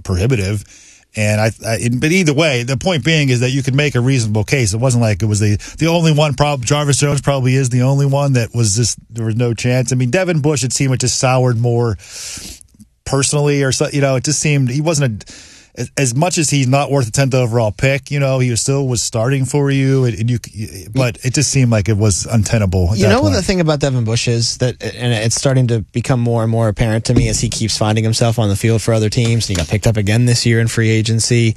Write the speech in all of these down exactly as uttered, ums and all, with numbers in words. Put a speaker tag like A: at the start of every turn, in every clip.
A: prohibitive. And I, I, but either way, the point being is that you could make a reasonable case. It wasn't like it was the the only one. Prob- Jarvis Jones probably is the only one that was just there was no chance. I mean, Devin Bush, it seemed it just soured more personally, or so. You know, it just seemed he wasn't a, as much as he's not worth a tenth overall pick. You know, he was still was starting for you, and, and you. But it just seemed like it was untenable. At
B: you
A: that
B: know
A: point.
B: what the thing about Devin Bush is that, and it's starting to become more and more apparent to me as he keeps finding himself on the field for other teams. He got picked up again this year in free agency.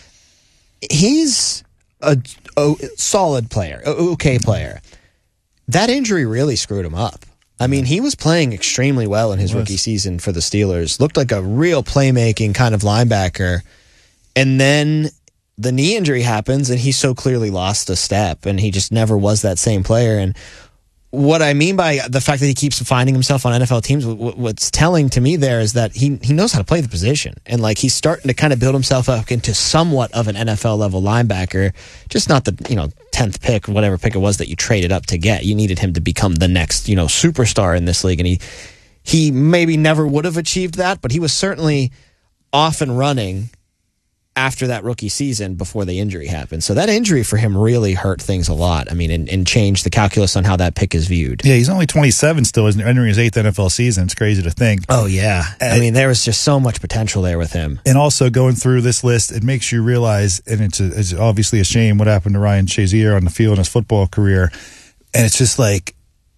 B: He's a, a solid player, a okay player. That injury really screwed him up. I mean, he was playing extremely well in his rookie season for the Steelers. Looked like a real playmaking kind of linebacker. And then the knee injury happens, and he so clearly lost a step, and he just never was that same player. And what I mean by the fact that he keeps finding himself on N F L teams, what's telling to me there is that he he knows how to play the position. And like he's starting to kind of build himself up into somewhat of an N F L level linebacker, just not the, you know, tenth pick, whatever pick it was that you traded up to get. You needed him to become the next, you know, superstar in this league. And he he maybe never would have achieved that, but he was certainly off and running after that rookie season before the injury happened. So that injury for him really hurt things a lot. I mean, and, and changed the calculus on how that pick is viewed.
A: Yeah, he's only twenty-seven still, isn't he? Entering his eighth N F L season. It's crazy to think.
B: Oh, yeah. I mean, there was just so much potential there with him.
A: And also going through this list, it makes you realize, and it's, a, it's obviously a shame what happened to Ryan Shazier on the field in his football career. And it's just like,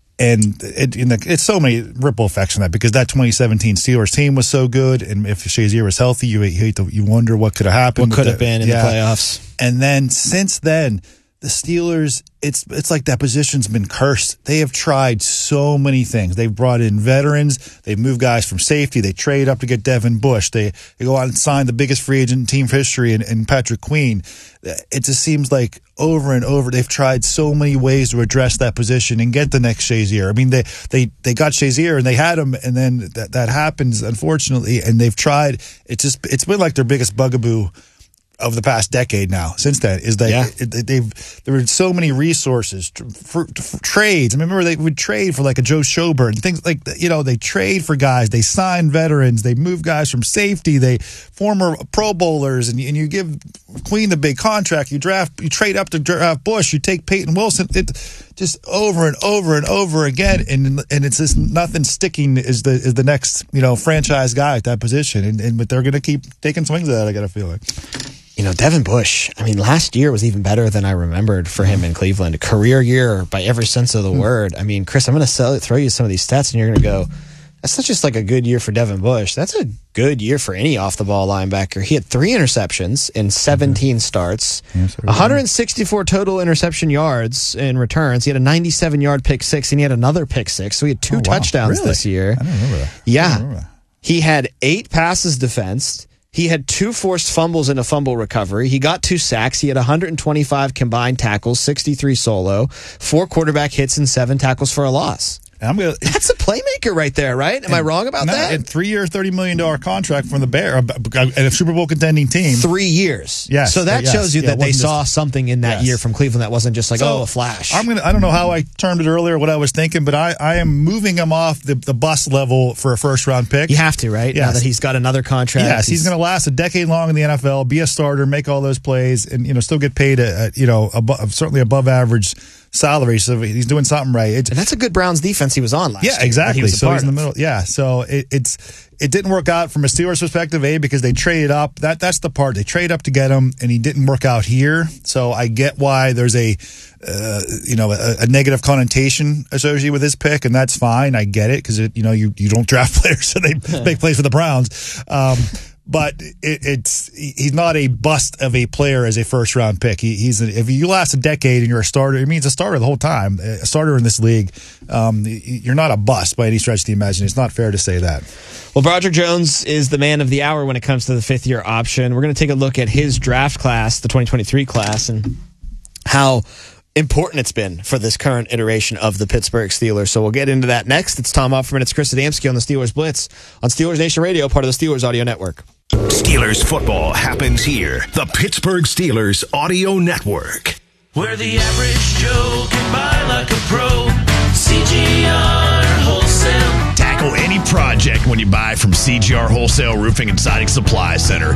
A: and it, in the, it's so many ripple effects on that, because that twenty seventeen Steelers team was so good, and if Shazier was healthy, you hate to, you wonder what could have happened.
B: What could have
A: the,
B: been in yeah. the playoffs.
A: And then since then, the Steelers, it's it's like that position's been cursed. They have tried so many things. They've brought in veterans. They've moved guys from safety. They trade up to get Devin Bush. They they go out and sign the biggest free agent in team history in, in Patrick Queen. It just seems like over and over they've tried so many ways to address that position and get the next Shazier. I mean, they they they got Shazier and they had him, and then that that happens, unfortunately. And they've tried. It's just it's been like their biggest bugaboo of the past decade now. Since then, is that
B: yeah.
A: it, they've there were so many resources for, for trades. I remember they would trade for like a Joe Schober and things like that. You know, they trade for guys, they sign veterans, they move guys from safety, they former Pro Bowlers, and, and you give Queen the big contract. You draft, you trade up to draft Bush, you take Peyton Wilson. It just over and over and over again, and and it's just nothing sticking. Is the is the next you know franchise guy at that position, and, and but they're going to keep taking swings at that. I got a feeling.
B: You know, Devin Bush, I mean, last year was even better than I remembered for him in Cleveland. A career year by every sense of the word. I mean, Chris, I'm going to throw you some of these stats, and you're going to go, that's not just like a good year for Devin Bush. That's a good year for any off-the-ball linebacker. He had three interceptions in seventeen starts, one hundred sixty-four total interception yards in returns. He had a ninety-seven yard pick six, and he had another pick six. So he had two oh, wow. touchdowns
A: really?
B: this year.
A: I don't remember that.
B: Yeah.
A: Remember that. He
B: had eight passes defensed. He had two forced fumbles in a fumble recovery. He got two sacks. He had one hundred twenty-five combined tackles, sixty-three solo, four quarterback hits, and seven tackles for a loss.
A: And I'm gonna,
B: That's a playmaker right there, right? Am
A: and,
B: I wrong about
A: no,
B: that?
A: And three-year, thirty million dollars contract from the Bears, and a Super Bowl contending team.
B: Three years.
A: Yes.
B: So that
A: yes.
B: shows you
A: yeah,
B: that they saw
A: just,
B: something in that
A: yes.
B: year from Cleveland that wasn't just like,
A: so,
B: oh, a flash.
A: I'm gonna. I don't know how I termed it earlier, what I was thinking, but I, I am moving him off the, the bust level for a first-round pick.
B: You have to, right?
A: Yes.
B: Now that he's got another contract.
A: Yes, he's, he's going to last a decade long in the N F L, be a starter, make all those plays, and you know still get paid a, a you know above, certainly above average salary. So he's doing something right. It,
B: and that's a good Browns defense he was on last
A: yeah,
B: year.
A: Yeah, exactly.
B: He
A: so he's in the
B: of.
A: middle. Yeah, so it, it's it didn't work out from a Steelers perspective, A, because they traded up. That that's the part. They traded up to get him, and he didn't work out here. So I get why there's a uh, you know a, a negative connotation associated with this pick, and that's fine. I get it because you know you you don't draft players, so they make plays for the Browns. Um, But it, it's he's not a bust of a player as a first round pick. He, he's a, if you last a decade and you're a starter, it means a starter the whole time. A starter in this league, um, you're not a bust by any stretch of the imagination. It's not fair to say that.
B: Well, Broderick Jones is the man of the hour when it comes to the fifth year option. We're going to take a look at his draft class, the twenty twenty-three class, and how important it's been for this current iteration of the Pittsburgh Steelers. So we'll get into that next. It's Tom Opferman. It's Chris Adamski on the Steelers Blitz on Steelers Nation Radio, part of the Steelers Audio Network.
C: Steelers football happens here. The Pittsburgh Steelers Audio Network.
D: Where the average Joe can buy like a pro. C G R Wholesale.
E: Tackle any project when you buy from C G R Wholesale Roofing and Siding Supply Center.